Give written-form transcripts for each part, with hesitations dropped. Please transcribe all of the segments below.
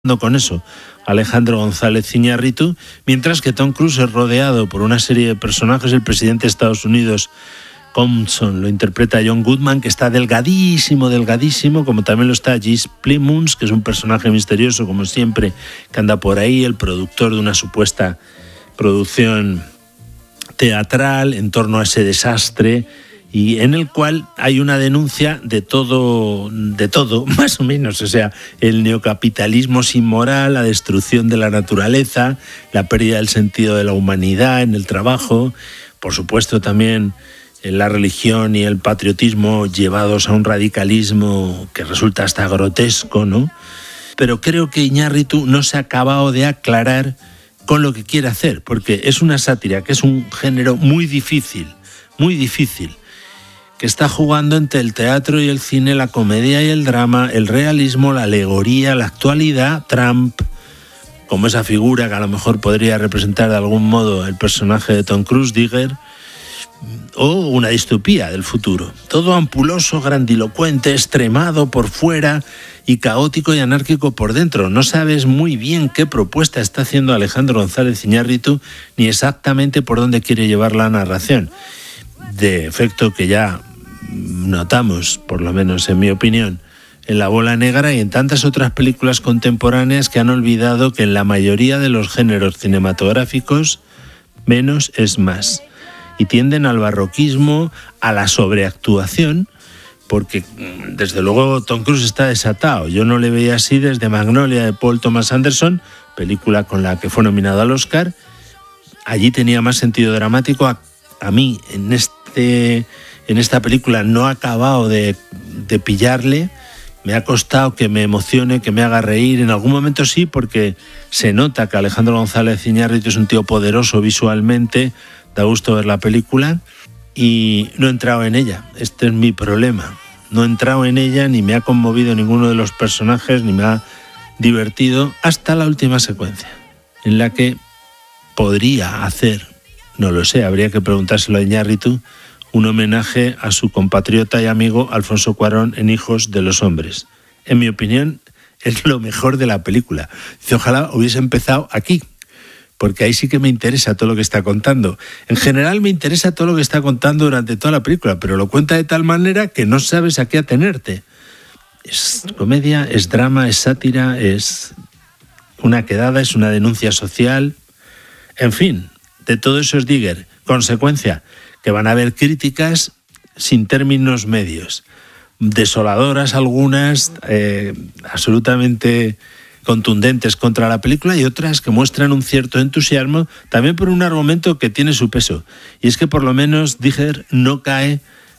con eso Alejandro González Iñárritu, mientras que Tom Cruise es rodeado por una serie de personajes. El presidente de Estados Unidos, Compton, lo interpreta John Goodman, que está delgadísimo, como también lo está Jesse Plemons, que es un personaje misterioso, como siempre, que anda por ahí, el productor de una supuesta producción teatral en torno a ese desastre, y en el cual hay una denuncia de todo, más o menos. O sea, el neocapitalismo sin moral, la destrucción de la naturaleza, la pérdida del sentido de la humanidad en el trabajo, por supuesto también la religión y el patriotismo llevados a un radicalismo que resulta hasta grotesco, ¿no? Pero creo que Iñárritu no se ha acabado de aclarar con lo que quiere hacer, porque es una sátira, que es un género muy difícil, que está jugando entre el teatro y el cine, la comedia y el drama, el realismo, la alegoría, la actualidad, Trump, como esa figura que a lo mejor podría representar de algún modo el personaje de Tom Cruise, Digger, o una distopía del futuro. Todo ampuloso, grandilocuente, extremado por fuera y caótico y anárquico por dentro. No sabes muy bien qué propuesta está haciendo Alejandro González Iñárritu, ni exactamente por dónde quiere llevar la narración. De efecto que ya notamos, por lo menos en mi opinión, en La Bola Negra y en tantas otras películas contemporáneas que han olvidado que en la mayoría de los géneros cinematográficos menos es más, y tienden al barroquismo, a la sobreactuación, porque desde luego Tom Cruise está desatado. Yo no le veía así desde Magnolia de Paul Thomas Anderson, película con la que fue nominado al Oscar. Allí tenía más sentido dramático. A mí en esta película no ha acabado de pillarle. Me ha costado que me emocione, que me haga reír. En algún momento sí, porque se nota que Alejandro González Iñárritu es un tío poderoso visualmente. Da gusto ver la película y no he entrado en ella. Este es mi problema. No he entrado en ella, ni me ha conmovido ninguno de los personajes, ni me ha divertido, hasta la última secuencia, en la que podría hacer, no lo sé, habría que preguntárselo a Iñárritu, un homenaje a su compatriota y amigo Alfonso Cuarón en Hijos de los Hombres. En mi opinión, es lo mejor de la película. Dice, ojalá hubiese empezado aquí, porque ahí sí que me interesa todo lo que está contando. En general me interesa todo lo que está contando durante toda la película, pero lo cuenta de tal manera que no sabes a qué atenerte. Es comedia, es drama, es sátira, es una quedada, es una denuncia social. En fin, de todo eso es Digger. Consecuencia, que van a haber críticas sin términos medios, desoladoras algunas, absolutamente contundentes contra la película, y otras que muestran un cierto entusiasmo, también por un argumento que tiene su peso, y es que por lo menos Digger no cae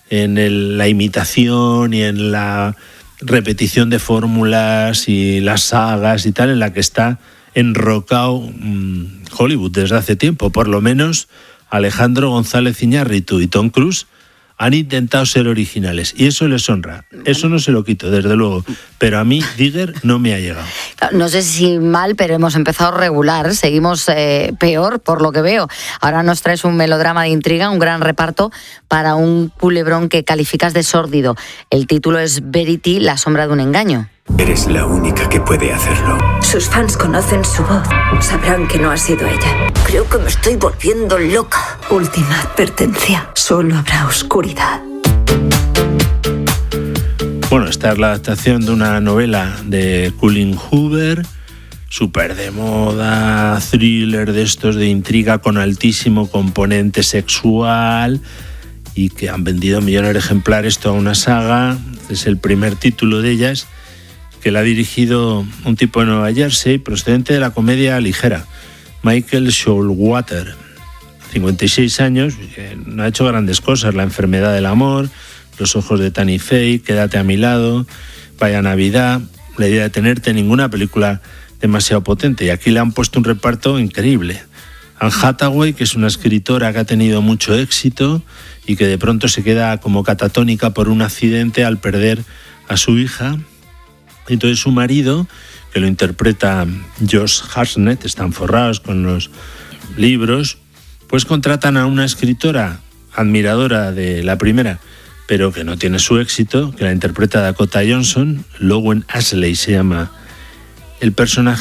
en la imitación y en la repetición de fórmulas y las sagas y tal, en la que está enrocado Hollywood desde hace tiempo. Por lo menos Alejandro González Iñárritu y Tom Cruise han intentado ser originales, y eso les honra. Eso no se lo quito, desde luego. Pero a mí Digger no me ha llegado. No sé si mal, pero hemos empezado regular. Seguimos peor, por lo que veo. Ahora nos traes un melodrama de intriga, un gran reparto para un culebrón que calificas de sórdido. El título es Verity, la sombra de un engaño. Eres la única que puede hacerlo. Sus fans conocen su voz. Sabrán que no ha sido ella. Creo que me estoy volviendo loca. Última advertencia. Solo habrá oscuridad. Bueno, esta es la adaptación de una novela de Colin Hoover, súper de moda, thriller de estos de intriga con altísimo componente sexual, y que han vendido millones de ejemplares, toda una saga. Es el primer título de ellas, que la ha dirigido un tipo de Nueva Jersey, procedente de la comedia ligera, Michael Showalter, 56 años, no ha hecho grandes cosas: La enfermedad del amor, Los ojos de Tammy Faye, Quédate a mi lado, Vaya Navidad, La idea de tenerte, ninguna película demasiado potente. Y aquí le han puesto un reparto increíble. Anne Hathaway, que es una escritora que ha tenido mucho éxito y que de pronto se queda como catatónica por un accidente al perder a su hija. Entonces su marido, que lo interpreta Josh Hartnett, están forrados con los libros, pues contratan a una escritora admiradora de la primera, pero que no tiene su éxito, que la interpreta Dakota Johnson. Lowen Ashley se llama el personaje